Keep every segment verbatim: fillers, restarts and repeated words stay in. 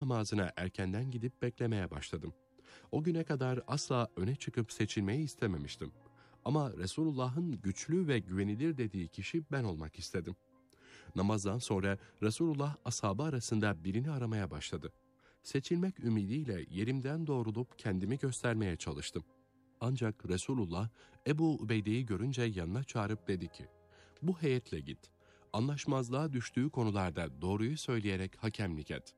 namazına erkenden gidip beklemeye başladım. O güne kadar asla öne çıkıp seçilmeyi istememiştim. Ama Resulullah'ın güçlü ve güvenilir dediği kişi ben olmak istedim. Namazdan sonra Resulullah ashabı arasında birini aramaya başladı. Seçilmek ümidiyle yerimden doğrulup kendimi göstermeye çalıştım. Ancak Resulullah Ebu Ubeyde'yi görünce yanına çağırıp dedi ki, "Bu heyetle git. Anlaşmazlığa düştüğü konularda doğruyu söyleyerek hakemlik et."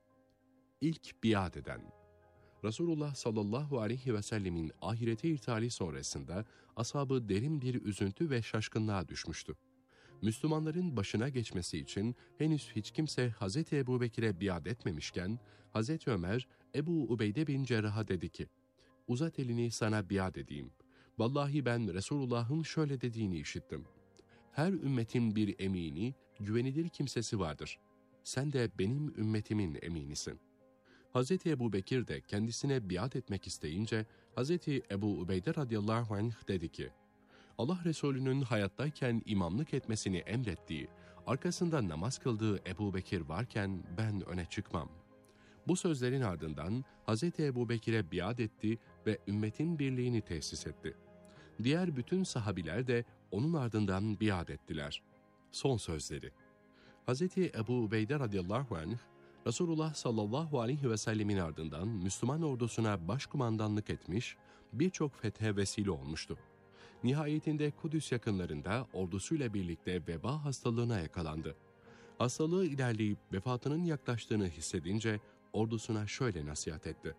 İlk biat eden. Resulullah sallallahu aleyhi ve sellemin ahirete irtihali sonrasında ashabı derin bir üzüntü ve şaşkınlığa düşmüştü. Müslümanların başına geçmesi için henüz hiç kimse Hazreti Ebubekir'e biat etmemişken, Hazreti Ömer, Ebu Ubeyde bin Cerrah'a dedi ki, "Uzat elini sana biat edeyim. Vallahi ben Resulullah'ın şöyle dediğini işittim. Her ümmetin bir emini, güvenilir kimsesi vardır. Sen de benim ümmetimin eminisin." Hazreti Ebubekir de kendisine biat etmek isteyince, Hazreti Ebu Ubeyde radıyallahu anh dedi ki, Allah Resulü'nün hayattayken imamlık etmesini emrettiği, arkasında namaz kıldığı Ebubekir varken ben öne çıkmam. Bu sözlerin ardından Hazreti Ebubekir'e biat etti ve ümmetin birliğini tesis etti. Diğer bütün sahabiler de onun ardından biat ettiler. Son sözleri. Hazreti Ebu Ubeyde radıyallahu anh, Resulullah sallallahu aleyhi ve sellemin ardından Müslüman ordusuna başkumandanlık etmiş, birçok fethe vesile olmuştu. Nihayetinde Kudüs yakınlarında ordusuyla birlikte veba hastalığına yakalandı. Hastalığı ilerleyip vefatının yaklaştığını hissedince ordusuna şöyle nasihat etti: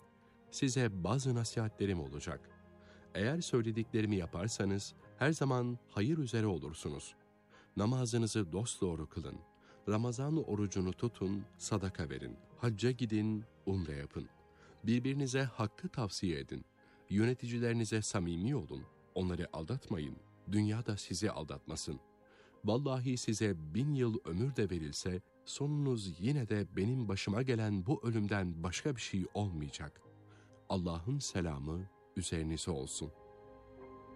"Size bazı nasihatlerim olacak. Eğer söylediklerimi yaparsanız her zaman hayır üzere olursunuz. Namazınızı dosdoğru kılın. Ramazan orucunu tutun, sadaka verin. Hacca gidin, umre yapın. Birbirinize hakkı tavsiye edin. Yöneticilerinize samimi olun. Onları aldatmayın. Dünya da sizi aldatmasın. Vallahi size bin yıl ömür de verilse, sonunuz yine de benim başıma gelen bu ölümden başka bir şey olmayacak. Allah'ın selamı üzerinize olsun."